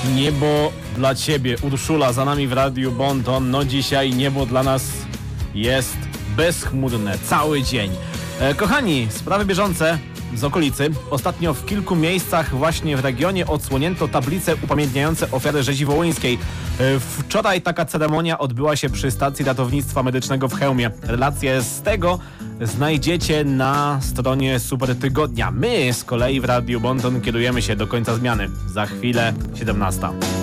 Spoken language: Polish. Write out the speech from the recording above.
Niebo dla ciebie, Urszula, za nami w Radiu Bonton. No dzisiaj niebo dla nas jest bezchmurne, cały dzień. Kochani, sprawy bieżące z okolicy. Ostatnio w kilku miejscach właśnie w regionie odsłonięto tablice upamiętniające ofiary rzezi wołyńskiej. Wczoraj taka ceremonia odbyła się przy stacji ratownictwa medycznego w Chełmie. Relacje z tego znajdziecie na stronie Super Tygodnia. My z kolei w Radiu Bonton kierujemy się do końca zmiany. Za chwilę 17.